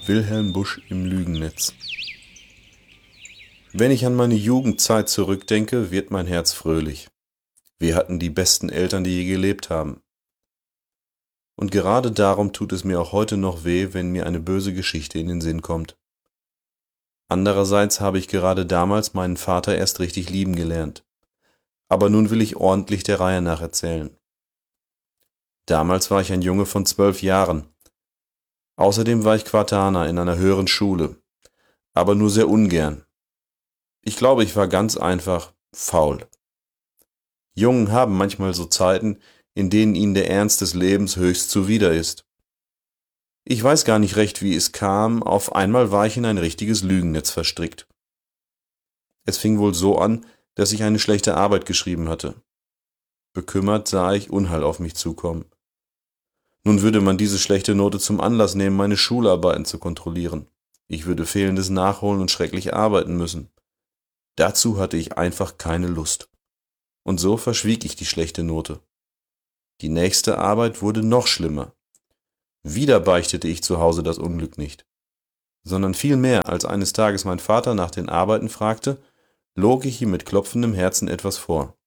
Wilhelm Busch im Lügennetz. Wenn ich an meine Jugendzeit zurückdenke, wird mein Herz fröhlich. Wir hatten die besten Eltern, die je gelebt haben. Und gerade darum tut es mir auch heute noch weh, wenn mir eine böse Geschichte in den Sinn kommt. Andererseits habe ich gerade damals meinen Vater erst richtig lieben gelernt. Aber nun will ich ordentlich der Reihe nach erzählen. Damals war ich ein Junge von 12 Jahren. Außerdem war ich Quartaner in einer höheren Schule, aber nur sehr ungern. Ich glaube, ich war ganz einfach faul. Jungen haben manchmal so Zeiten, in denen ihnen der Ernst des Lebens höchst zuwider ist. Ich weiß gar nicht recht, wie es kam, auf einmal war ich in ein richtiges Lügennetz verstrickt. Es fing wohl so an, dass ich eine schlechte Arbeit geschrieben hatte. Bekümmert sah ich Unheil auf mich zukommen. Nun würde man diese schlechte Note zum Anlass nehmen, meine Schularbeiten zu kontrollieren. Ich würde Fehlendes nachholen und schrecklich arbeiten müssen. Dazu hatte ich einfach keine Lust. Und so verschwieg ich die schlechte Note. Die nächste Arbeit wurde noch schlimmer. Wieder beichtete ich zu Hause das Unglück nicht, sondern vielmehr, als eines Tages mein Vater nach den Arbeiten fragte, log ich ihm mit klopfendem Herzen etwas vor.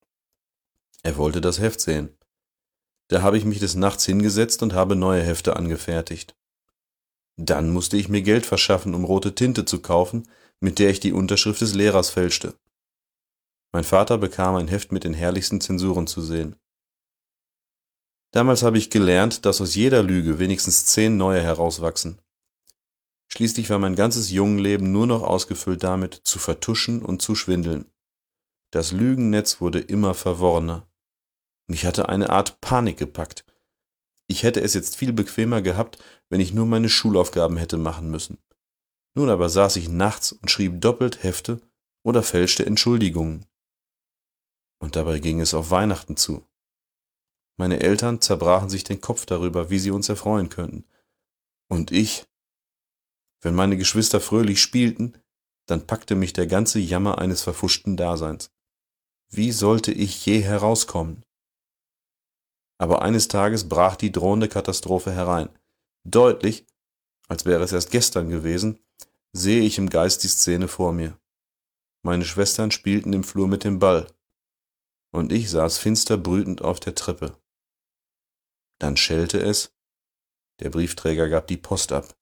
Er wollte das Heft sehen. Da habe ich mich des Nachts hingesetzt und habe neue Hefte angefertigt. Dann musste ich mir Geld verschaffen, um rote Tinte zu kaufen, mit der ich die Unterschrift des Lehrers fälschte. Mein Vater bekam ein Heft mit den herrlichsten Zensuren zu sehen. Damals habe ich gelernt, dass aus jeder Lüge wenigstens 10 neue herauswachsen. Schließlich war mein ganzes Jungenleben nur noch ausgefüllt damit, zu vertuschen und zu schwindeln. Das Lügennetz wurde immer verworrener. Mich hatte eine Art Panik gepackt. Ich hätte es jetzt viel bequemer gehabt, wenn ich nur meine Schulaufgaben hätte machen müssen. Nun aber saß ich nachts und schrieb doppelt Hefte oder fälschte Entschuldigungen. Und dabei ging es auf Weihnachten zu. Meine Eltern zerbrachen sich den Kopf darüber, wie sie uns erfreuen könnten. Und ich, wenn meine Geschwister fröhlich spielten, dann packte mich der ganze Jammer eines verpfuschten Daseins. Wie sollte ich je herauskommen? Aber eines Tages brach die drohende Katastrophe herein. Deutlich, als wäre es erst gestern gewesen, sehe ich im Geist die Szene vor mir. Meine Schwestern spielten im Flur mit dem Ball, und ich saß finster brütend auf der Treppe. Dann schellte es, der Briefträger gab die Post ab.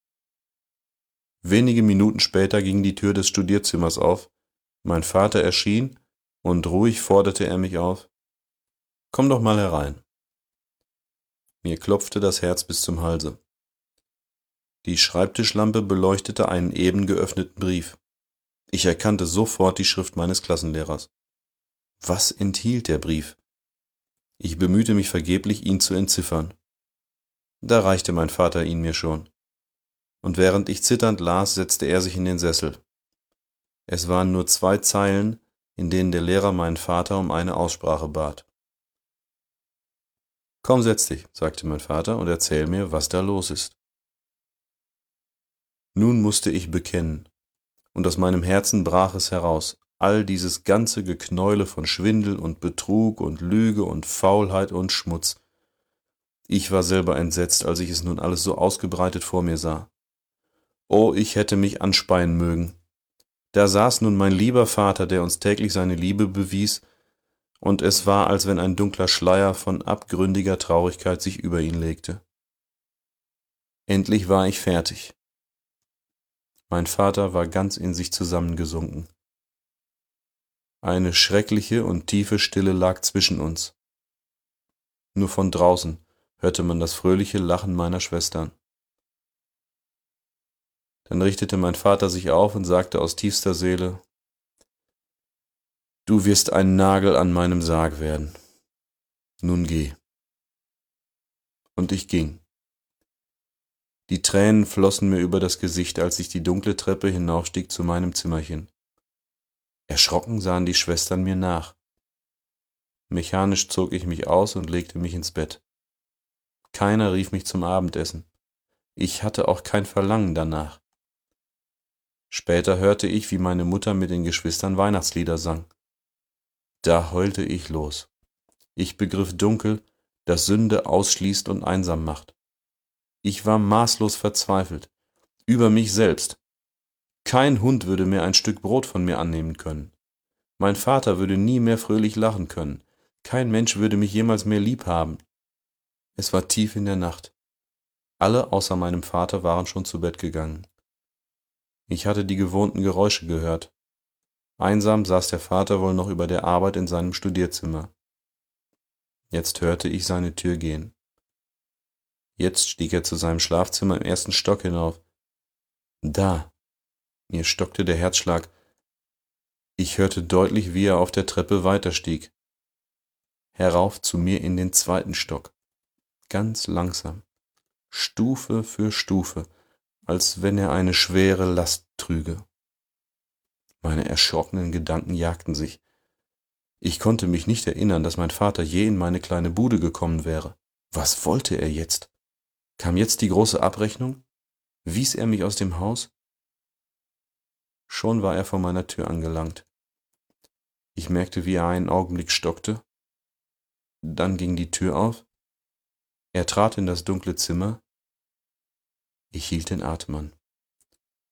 Wenige Minuten später ging die Tür des Studierzimmers auf, mein Vater erschien, und ruhig forderte er mich auf: »Komm doch mal herein.« Mir klopfte das Herz bis zum Halse. Die Schreibtischlampe beleuchtete einen eben geöffneten Brief. Ich erkannte sofort die Schrift meines Klassenlehrers. Was enthielt der Brief? Ich bemühte mich vergeblich, ihn zu entziffern. Da reichte mein Vater ihn mir schon. Und während ich zitternd las, setzte er sich in den Sessel. Es waren nur 2 Zeilen, in denen der Lehrer meinen Vater um eine Aussprache bat. »Komm, setz dich«, sagte mein Vater, »und erzähl mir, was da los ist.« Nun musste ich bekennen, und aus meinem Herzen brach es heraus, all dieses ganze Geknäule von Schwindel und Betrug und Lüge und Faulheit und Schmutz. Ich war selber entsetzt, als ich es nun alles so ausgebreitet vor mir sah. Oh, ich hätte mich anspeien mögen. Da saß nun mein lieber Vater, der uns täglich seine Liebe bewies, und es war, als wenn ein dunkler Schleier von abgründiger Traurigkeit sich über ihn legte. Endlich war ich fertig. Mein Vater war ganz in sich zusammengesunken. Eine schreckliche und tiefe Stille lag zwischen uns. Nur von draußen hörte man das fröhliche Lachen meiner Schwestern. Dann richtete mein Vater sich auf und sagte aus tiefster Seele: »Du wirst ein Nagel an meinem Sarg werden. Nun geh.« Und ich ging. Die Tränen flossen mir über das Gesicht, als ich die dunkle Treppe hinaufstieg zu meinem Zimmerchen. Erschrocken sahen die Schwestern mir nach. Mechanisch zog ich mich aus und legte mich ins Bett. Keiner rief mich zum Abendessen. Ich hatte auch kein Verlangen danach. Später hörte ich, wie meine Mutter mit den Geschwistern Weihnachtslieder sang. Da heulte ich los. Ich begriff dunkel, dass Sünde ausschließt und einsam macht. Ich war maßlos verzweifelt, über mich selbst. Kein Hund würde mehr ein Stück Brot von mir annehmen können. Mein Vater würde nie mehr fröhlich lachen können. Kein Mensch würde mich jemals mehr lieb haben. Es war tief in der Nacht. Alle außer meinem Vater waren schon zu Bett gegangen. Ich hatte die gewohnten Geräusche gehört. Einsam saß der Vater wohl noch über der Arbeit in seinem Studierzimmer. Jetzt hörte ich seine Tür gehen. Jetzt stieg er zu seinem Schlafzimmer im 1. Stock hinauf. Da! Mir stockte der Herzschlag. Ich hörte deutlich, wie er auf der Treppe weiterstieg. Herauf zu mir in den 2. Stock. Ganz langsam. Stufe für Stufe, als wenn er eine schwere Last trüge. Meine erschrockenen Gedanken jagten sich. Ich konnte mich nicht erinnern, dass mein Vater je in meine kleine Bude gekommen wäre. Was wollte er jetzt? Kam jetzt die große Abrechnung? Wies er mich aus dem Haus? Schon war er vor meiner Tür angelangt. Ich merkte, wie er einen Augenblick stockte. Dann ging die Tür auf. Er trat in das dunkle Zimmer. Ich hielt den Atem an.